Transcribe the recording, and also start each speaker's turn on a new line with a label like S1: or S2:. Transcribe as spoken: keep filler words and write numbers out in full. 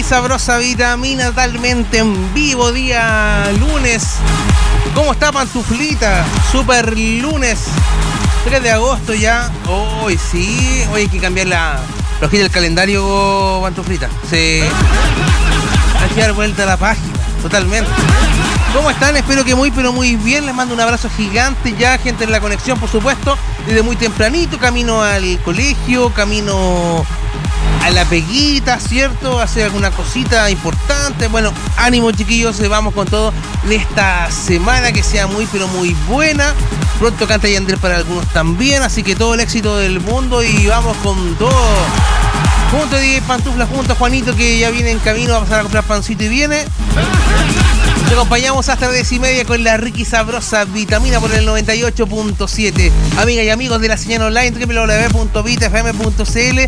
S1: Sabrosa Vitamina, totalmente en vivo, día lunes. ¿Cómo está, Pantuflita? Super lunes, tres de agosto ya. Hoy sí, hoy hay que cambiar la hojita del calendario, Pantuflita. Sí. Hay que dar vuelta a la página, totalmente. ¿Cómo están? Espero que muy, pero muy bien. Les mando un abrazo gigante ya, gente en la conexión, por supuesto. Desde muy tempranito, camino al colegio, camino a la peguita, ¿cierto? Hacer alguna cosita importante. Bueno, ánimo, chiquillos, vamos con todo en esta semana, que sea muy, pero muy buena. Pronto canta Yandel para algunos también, así que todo el éxito del mundo y vamos con todo. Junto a D J Pantufla, junto a Juanito, que ya viene en camino a pasar a comprar pancito y viene. Te acompañamos hasta las diez y media con la rica y sabrosa Vitamina por el noventa y ocho punto siete. Amigas y amigos de la señal online, doble u doble u doble u punto vita f m punto c l.